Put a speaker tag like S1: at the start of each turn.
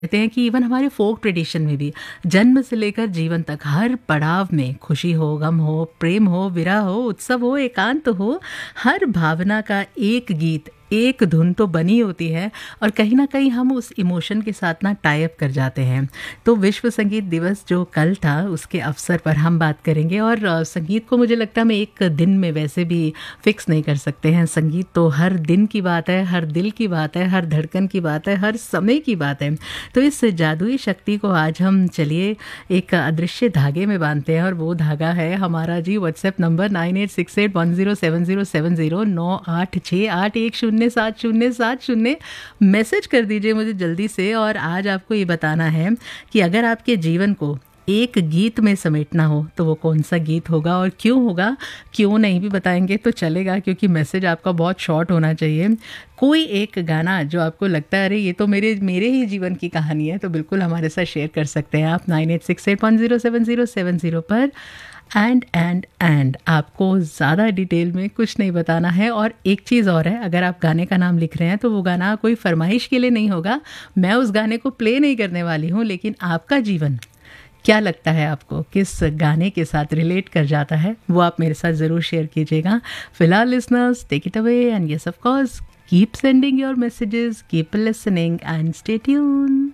S1: कहते हैं कि इवन हमारे फोक ट्रेडिशन में भी जन्म से लेकर जीवन तक हर पड़ाव में खुशी हो, गम हो, प्रेम हो, विरह हो, उत्सव हो, एकांत हो, हर भावना का एक गीत, एक धुन तो बनी होती है और कहीं न कहीं हम उस इमोशन के साथ ना टाई अप कर जाते हैं। तो विश्व संगीत दिवस जो कल था उसके अवसर पर हम बात करेंगे और संगीत को मुझे लगता है हम एक दिन में वैसे भी फिक्स नहीं कर सकते हैं। संगीत तो हर दिन की बात है, हर दिल की बात है, हर धड़कन की बात है, हर समय की बात है। तो इस जादुई शक्ति को आज हम चलिए एक अदृश्य धागे में बांधते हैं और वो धागा है हमारा जी व्हाट्सएप नंबर 9868107070 9868107070। मैसेज कर दीजिए मुझे जल्दी से। और आज आपको ये बताना है कि अगर आपके जीवन को एक गीत में समेटना हो तो वो कौन सा गीत होगा और क्यों होगा। क्यों नहीं भी बताएंगे तो चलेगा, क्योंकि मैसेज आपका बहुत शॉर्ट होना चाहिए। कोई एक गाना जो आपको लगता है अरे ये तो मेरे मेरे ही जीवन की कहानी है, तो बिल्कुल हमारे साथ शेयर कर सकते हैं आप 9868107070 पर। एंड आपको ज़्यादा डिटेल में कुछ नहीं बताना है। और एक चीज़ और है, अगर आप गाने का नाम लिख रहे हैं तो वो गाना कोई फरमाइश के लिए नहीं होगा। मैं उस गाने को प्ले नहीं करने वाली हूँ, लेकिन आपका जीवन क्या लगता है, आपको किस गाने के साथ रिलेट कर जाता है, वो आप मेरे साथ ज़रूर शेयर कीजिएगा। फिलहाल listeners take it away and yes of course keep sending your messages, keep listening and stay tune.